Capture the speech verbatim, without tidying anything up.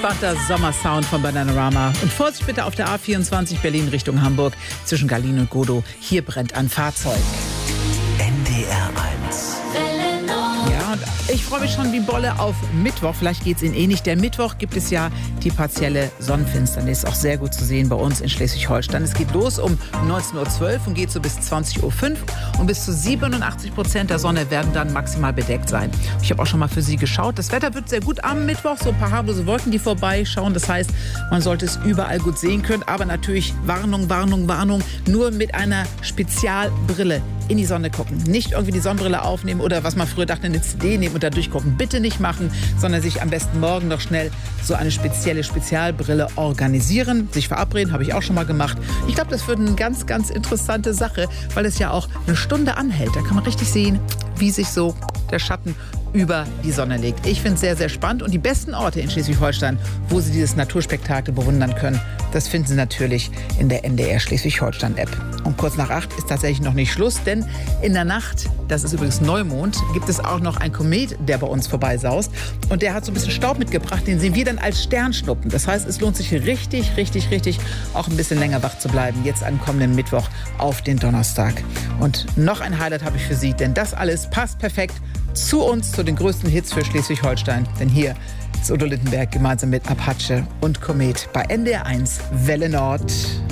entspannter Sommersound von Bananarama. Und Vorsicht bitte auf der A vierundzwanzig Berlin Richtung Hamburg zwischen Garlin und Godow. Hier brennt ein Fahrzeug. N D R eins. Ja, und ich freue mich schon wie Bolle auf Mittwoch. Vielleicht geht es Ihnen ähnlich. Der Mittwoch gibt es ja die partielle Sonnenfinsternis. Auch sehr gut zu sehen bei uns in Schleswig-Holstein. Es geht los um neunzehn Uhr zwölf und geht so bis zwanzig Uhr fünf. Und bis zu siebenundachtzig Prozent der Sonne werden dann maximal bedeckt sein. Ich habe auch schon mal für Sie geschaut. Das Wetter wird sehr gut am Mittwoch. So ein paar harmlose Wolken, die vorbeischauen. Das heißt, man sollte es überall gut sehen können. Aber natürlich Warnung, Warnung, Warnung. Nur mit einer Spezialbrille in die Sonne gucken. Nicht irgendwie die Sonnenbrille aufnehmen oder was man früher dachte, eine C D nehmen und da durchgucken. Bitte nicht machen, sondern sich am besten morgen noch schnell so eine spezielle Spezialbrille organisieren. Sich verabreden, habe ich auch schon mal gemacht. Ich glaube, das wird eine ganz, ganz interessante Sache, weil es ja auch eine Stunde anhält. Da kann man richtig sehen, wie sich so der Schatten über die Sonne legt. Ich finde es sehr, sehr spannend. Und die besten Orte in Schleswig-Holstein, wo Sie dieses Naturspektakel bewundern können, das finden Sie natürlich in der N D R Schleswig-Holstein-App. Und kurz nach acht ist tatsächlich noch nicht Schluss, denn in der Nacht, das ist übrigens Neumond, gibt es auch noch einen Komet, der bei uns vorbeisaust. Und der hat so ein bisschen Staub mitgebracht, den sehen wir dann als Sternschnuppen. Das heißt, es lohnt sich richtig, richtig, richtig, auch ein bisschen länger wach zu bleiben, jetzt am kommenden Mittwoch auf den Donnerstag. Und noch ein Highlight habe ich für Sie, denn das alles passt perfekt zu uns, zu den größten Hits für Schleswig-Holstein. Denn hier ist Udo Lindenberg gemeinsam mit Apache und Komet bei N D R eins Welle Nord.